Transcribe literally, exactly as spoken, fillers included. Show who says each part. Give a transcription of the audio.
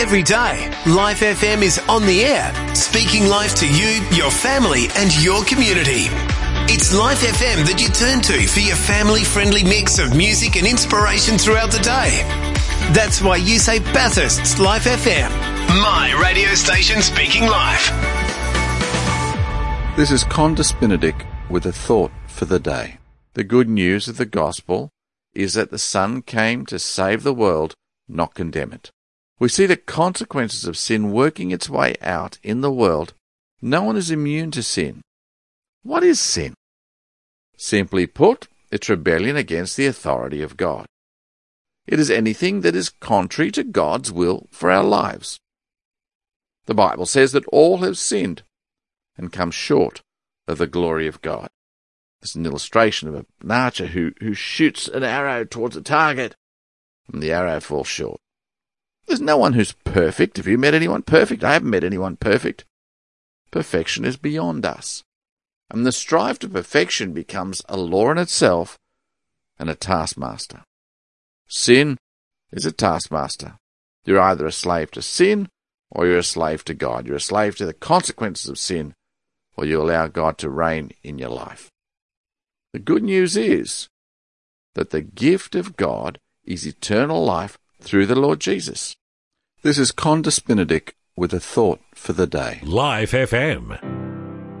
Speaker 1: Every day, Life F M is on the air, speaking life to you, your family and your community. It's Life F M that you turn to for your family-friendly mix of music and inspiration throughout the day. That's why you say Bathurst's Life F M, my radio station speaking life.
Speaker 2: This is Condis Benedict with a thought for the day. The good news of the gospel is that the Son came to save the world, not condemn it. We see the consequences of sin working its way out in the world. No one is immune to sin. What is sin? Simply put, it's rebellion against the authority of God. It is anything that is contrary to God's will for our lives. The Bible says that all have sinned and come short of the glory of God. It's an illustration of an archer who, who shoots an arrow towards a target, and the arrow falls short. There's no one who's perfect. Have you met anyone perfect? I haven't met anyone perfect. Perfection is beyond us. And the strive to perfection becomes a law in itself and a taskmaster. Sin is a taskmaster. You're either a slave to sin or you're a slave to God. You're a slave to the consequences of sin, or you allow God to reign in your life. The good news is that the gift of God is eternal life through the Lord Jesus. This is Condis Benedict with a thought for the day.
Speaker 3: Life F M.